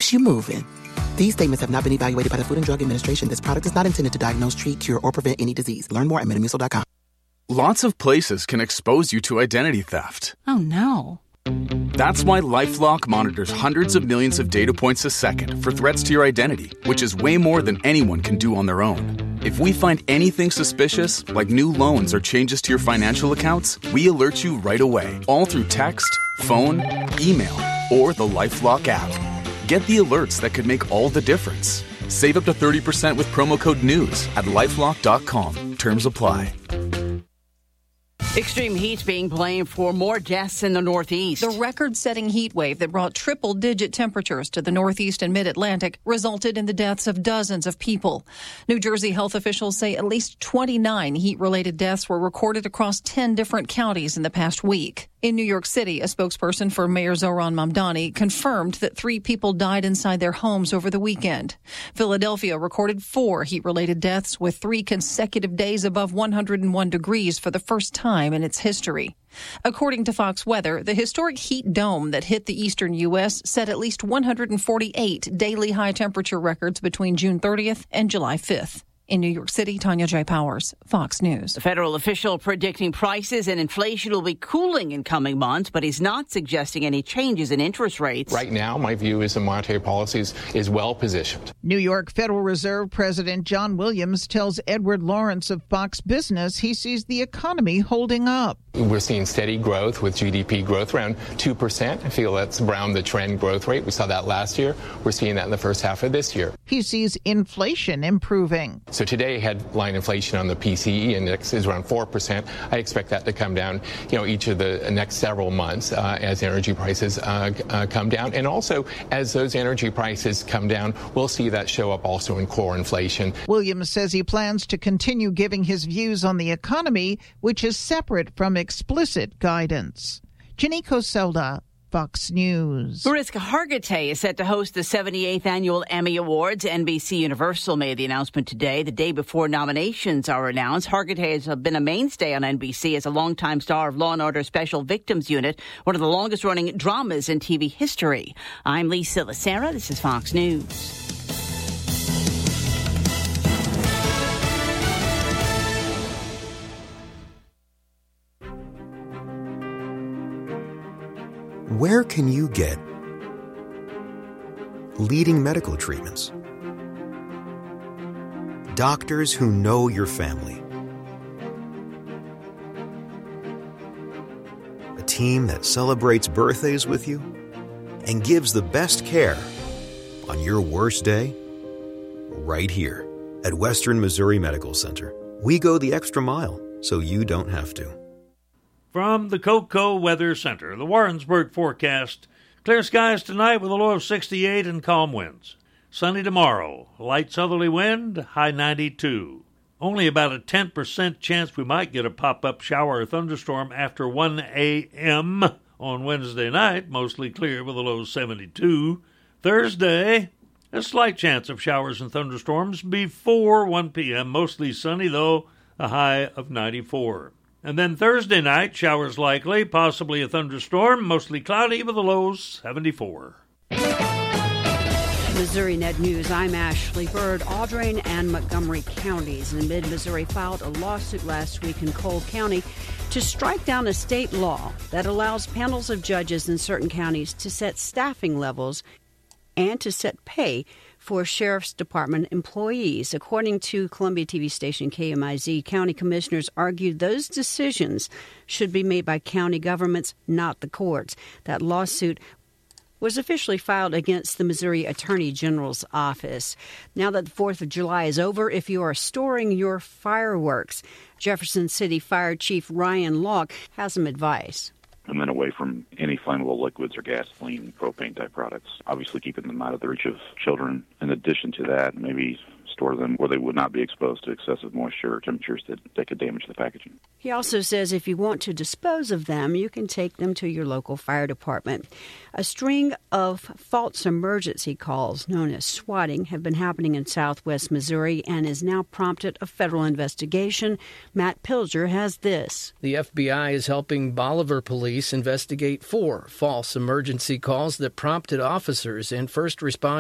keeps you moving. These statements have not been evaluated by the Food and Drug Administration. This product is not intended to diagnose, treat, cure, or prevent any disease. Learn more at metamucil.com. Lots of places can expose you to identity theft. Oh, no. That's why LifeLock monitors hundreds of millions of data points a second for threats to your identity, which is way more than anyone can do on their own. If we find anything suspicious, like new loans or changes to your financial accounts, we alert you right away, all through text, phone, email, or the LifeLock app. Get the alerts that could make all the difference. Save up to 30% with promo code NEWS at LifeLock.com. Terms apply. Extreme heat's being blamed for more deaths in the Northeast. The record-setting heat wave that brought triple-digit temperatures to the Northeast and Mid-Atlantic resulted in the deaths of dozens of people. New Jersey health officials say at least 29 heat-related deaths were recorded across 10 different counties in the past week. In New York City, a spokesperson for Mayor Zohran Mamdani confirmed that 3 people died inside their homes over the weekend. Philadelphia recorded 4 heat-related deaths, with 3 consecutive days above 101 degrees for the first time in its history. According to Fox Weather, the historic heat dome that hit the eastern U.S. set at least 148 daily high temperature records between June 30th and July 5th. In New York City, Tanya J. Powers, Fox News. The federal official predicting prices and inflation will be cooling in coming months, but he's not suggesting any changes in interest rates. Right now, my view is the monetary policy is well positioned. New York Federal Reserve President John Williams tells Edward Lawrence of Fox Business he sees the economy holding up. We're seeing steady growth with GDP growth around 2%. I feel that's around the trend growth rate. We saw that last year. We're seeing that in the first half of this year. He sees inflation improving. So today, headline inflation on the PCE index is around 4%. I expect that to come down, each of the next several months as energy prices come down. And also, as those energy prices come down, we'll see that show up also in core inflation. Williams says he plans to continue giving his views on the economy, which is separate from explicit guidance. Janiko Selda, Fox News. Mariska Hargitay is set to host the 78th Annual Emmy Awards. NBC Universal made the announcement today, the day before nominations are announced. Hargitay has been a mainstay on NBC as a longtime star of Law & Order Special Victims Unit, one of the longest-running dramas in TV history. I'm Lisa Lacera. This is Fox News. Where can you get leading medical treatments? Doctors who know your family. A team that celebrates birthdays with you and gives the best care on your worst day right here at Western Missouri Medical Center. We go the extra mile so you don't have to. From the Cocoa Weather Center, the Warrensburg forecast. Clear skies tonight with a low of 68 and calm winds. Sunny tomorrow, light southerly wind, high 92. Only about a 10% chance we might get a pop-up shower or thunderstorm after 1 a.m. on Wednesday night, mostly clear with a low 72. Thursday, a slight chance of showers and thunderstorms before 1 p.m., mostly sunny, though, a high of 94. And then Thursday night, showers likely, possibly a thunderstorm, mostly cloudy with a low 74. Missouri Net News, I'm Ashley Bird. Audrain and Montgomery counties in mid-Missouri filed a lawsuit last week in Cole County to strike down a state law that allows panels of judges in certain counties to set staffing levels and to set pay for Sheriff's Department employees. According to Columbia TV station KMIZ, county commissioners argued those decisions should be made by county governments, not the courts. That lawsuit was officially filed against the Missouri Attorney General's office. Now that the 4th of July is over, if you are storing your fireworks, Jefferson City Fire Chief Ryan Locke has some advice. And then away from any flammable liquids or gasoline, propane-type products. Obviously keeping them out of the reach of children. In addition to that, maybe store them where they would not be exposed to excessive moisture or temperatures that could damage the packaging. He also says if you want to dispose of them, you can take them to your local fire department. A string of false emergency calls, known as swatting, have been happening in southwest Missouri and has now prompted a federal investigation. Matt Pilger has this. The FBI is helping Bolivar police investigate 4 false emergency calls that prompted officers and first responders